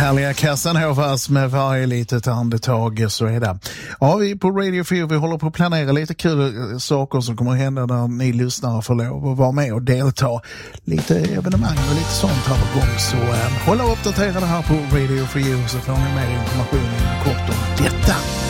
härliga Casanovas med varje litet andetag, så är det. Ja, vi på Radio 4, vi håller på att planera lite kul saker som kommer att hända när ni lyssnare får lov att vara med och delta. Lite evenemang och lite sånt här på gång, så håll uppdaterade här på Radio 4 så får ni mer information inom kort om detta.